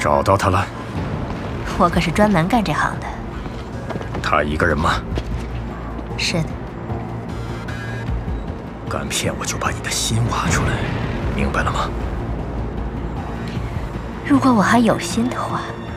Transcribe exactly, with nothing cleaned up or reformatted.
找到他了？ 我可是专门干这行的。 他一个人吗？ 是的。 敢骗我，就把你的心挖出来，明白了吗？ 如果我还有心的话，